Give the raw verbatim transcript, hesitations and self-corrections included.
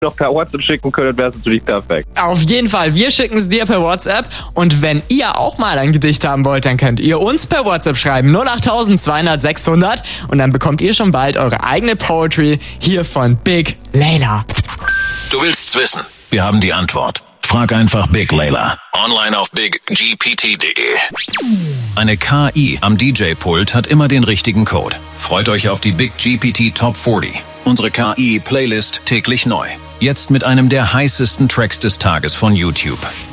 noch per WhatsApp schicken könntet, wäre es natürlich perfekt. Auf jeden Fall, wir schicken es dir per WhatsApp. Und wenn ihr auch mal ein Gedicht haben wollt, dann könnt ihr uns per WhatsApp schreiben. null acht zweihundert sechshundert. Und dann bekommt ihr schon bald eure eigene Poetry hier von Big Layla. Du willst's wissen? Wir haben die Antwort. Frag einfach Big Layla. Online auf big g p t punkt d e. Eine K I am D J-Pult hat immer den richtigen Code. Freut euch auf die Big G P T Top vierzig. Unsere K I-Playlist täglich neu. Jetzt mit einem der heißesten Tracks des Tages von YouTube.